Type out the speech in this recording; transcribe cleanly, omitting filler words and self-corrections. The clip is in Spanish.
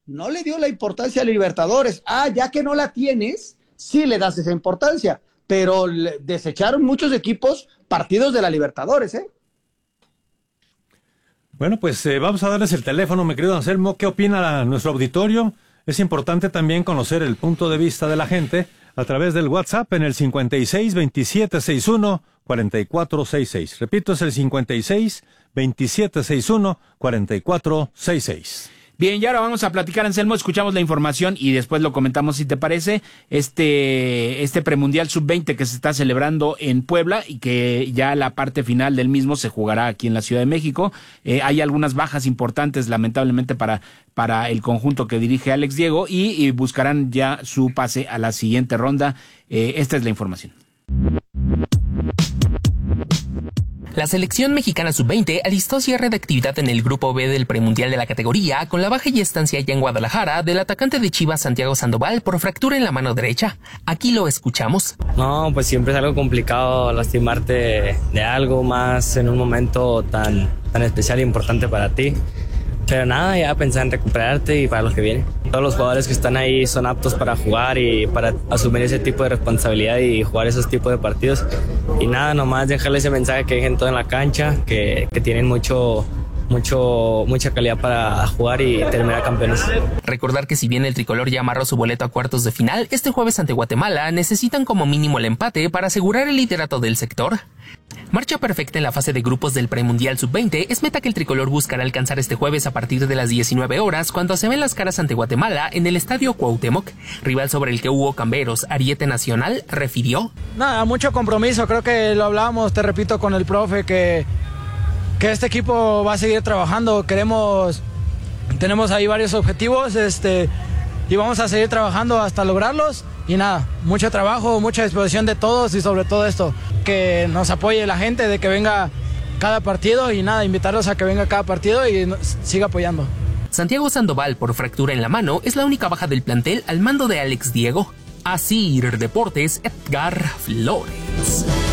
no le dio la importancia a Libertadores. Ya que no la tienes, sí le das esa importancia, pero desecharon muchos equipos partidos de la Libertadores, ¿eh? Bueno, pues vamos a darles el teléfono, mi querido Anselmo. ¿Qué opina nuestro auditorio? Es importante también conocer el punto de vista de la gente a través del WhatsApp en el 56 27 61 44 66. Repito, es el 56 27 61 44 66. Bien, y ahora vamos a platicar, Anselmo, escuchamos la información y después lo comentamos, si te parece, este premundial sub-20 que se está celebrando en Puebla y que ya la parte final del mismo se jugará aquí en la Ciudad de México. Hay algunas bajas importantes, lamentablemente, para el conjunto que dirige Alex Diego y buscarán ya su pase a la siguiente ronda. Esta es la información. La selección mexicana sub-20 alistó cierre de actividad en el grupo B del premundial de la categoría con la baja y estancia ya en Guadalajara del atacante de Chivas Santiago Sandoval por fractura en la mano derecha. Aquí lo escuchamos. No, pues siempre es algo complicado lastimarte de algo más en un momento tan especial e importante para ti. Pero nada, ya pensar en recuperarte y para lo que viene. Todos los jugadores que están ahí son aptos para jugar y para asumir ese tipo de responsabilidad y jugar esos tipos de partidos. Y nada, nomás dejarle ese mensaje que dejen todo en la cancha, que tienen mucha calidad para jugar y terminar campeones. Recordar que si bien el tricolor ya amarró su boleto a cuartos de final, este jueves ante Guatemala necesitan como mínimo el empate para asegurar el liderato del sector. Marcha perfecta en la fase de grupos del premundial sub-20 es meta que el tricolor buscará alcanzar este jueves a partir de las 19 horas cuando se ven las caras ante Guatemala en el Estadio Cuauhtémoc, rival sobre el que Hugo Camberos, ariete nacional, refirió. Nada, mucho compromiso, creo que lo hablábamos, te repito, con el profe, que este equipo va a seguir trabajando, tenemos ahí varios objetivos, y vamos a seguir trabajando hasta lograrlos, y nada, mucho trabajo, mucha disposición de todos y sobre todo esto, que nos apoye la gente, de que venga cada partido y nada, invitarlos a que venga cada partido y siga apoyando. Santiago Sandoval, por fractura en la mano, es la única baja del plantel al mando de Alex Diego. Así Deportes, Edgar Flores.